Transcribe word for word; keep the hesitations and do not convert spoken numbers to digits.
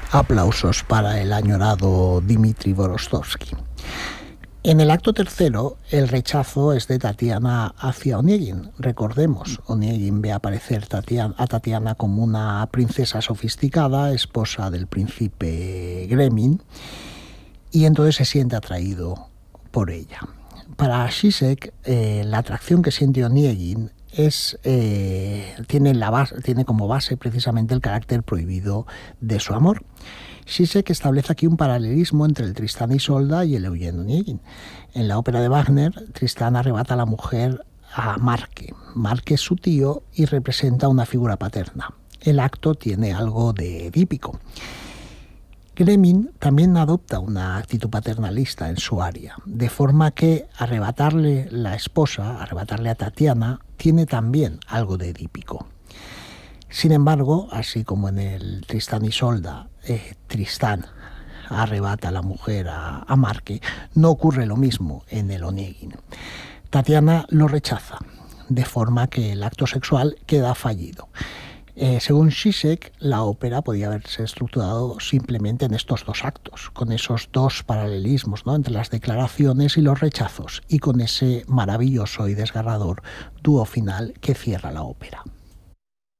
Aplausos para el añorado Dmitri Borostovsky. En el acto tercero, el rechazo es de Tatiana hacia Oniegin. Recordemos, Oniegin ve aparecer a Tatiana como una princesa sofisticada, esposa del príncipe Gremin, y entonces se siente atraído por ella. Para Zizek, eh, la atracción que siente Oniegin es, eh, tiene, la base, tiene como base precisamente el carácter prohibido de su amor. Zizek establece aquí un paralelismo entre el Tristán y Isolda y el Eugen Oniegin. En la ópera de Wagner, Tristán arrebata a la mujer a Marque. Marque es su tío y representa una figura paterna. El acto tiene algo de edípico. Gremin también adopta una actitud paternalista en su aria, de forma que arrebatarle la esposa, arrebatarle a Tatiana, tiene también algo de edípico. Sin embargo, así como en el Tristán y Isolda, eh, Tristán arrebata a la mujer a, a Marque, no ocurre lo mismo en el Oniegin. Tatiana lo rechaza, de forma que el acto sexual queda fallido. Eh, según Zizek, la ópera podía haberse estructurado simplemente en estos dos actos, con esos dos paralelismos, ¿no?, entre las declaraciones y los rechazos, y con ese maravilloso y desgarrador dúo final que cierra la ópera.